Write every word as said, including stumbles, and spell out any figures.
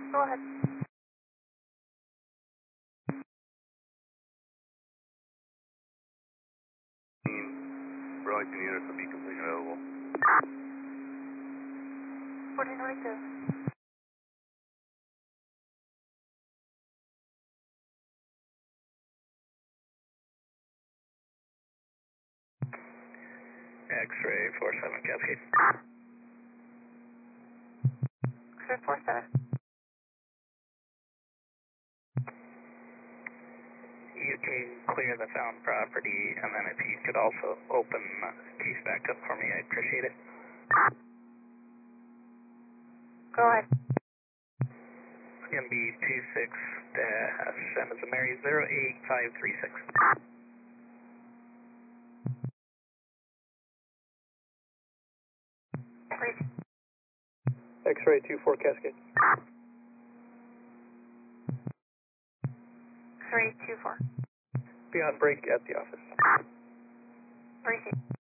Go ahead. Burlington units will be completely available. fourteen twenty-two. X-ray four seven Cascade. X-ray four seven. You can clear the found property, and then if you could also open the case back up for me, I'd appreciate it. Go ahead. It's going to be two six dash M as a Mary zero eight five three six. X-ray two four Cascade. X-ray two four. Beyond break at the office. Receive.